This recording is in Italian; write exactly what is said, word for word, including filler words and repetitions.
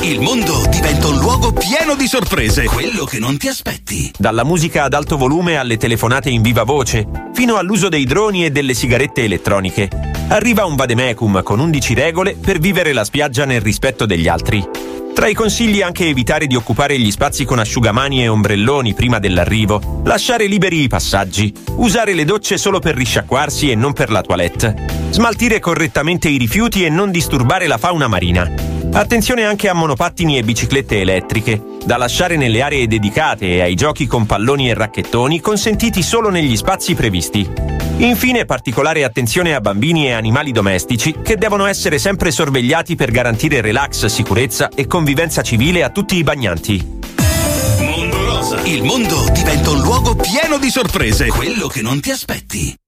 Il mondo diventa un luogo pieno di sorprese, quello che non ti aspetti. Dalla musica ad alto volume alle telefonate in viva voce, fino all'uso dei droni e delle sigarette elettroniche. Arriva un vademecum con undici regole per vivere la spiaggia nel rispetto degli altri. Tra i consigli anche evitare di occupare gli spazi con asciugamani e ombrelloni prima dell'arrivo, lasciare liberi i passaggi, usare le docce solo per risciacquarsi e non per la toilette, smaltire correttamente i rifiuti e non disturbare la fauna marina. Attenzione anche a monopattini e biciclette elettriche, da lasciare nelle aree dedicate e ai giochi con palloni e racchettoni consentiti solo negli spazi previsti. Infine, particolare attenzione a bambini e animali domestici che devono essere sempre sorvegliati per garantire relax, sicurezza e convivenza civile a tutti i bagnanti. Mondo Rosa. Il mondo diventa un luogo pieno di sorprese, quello che non ti aspetti.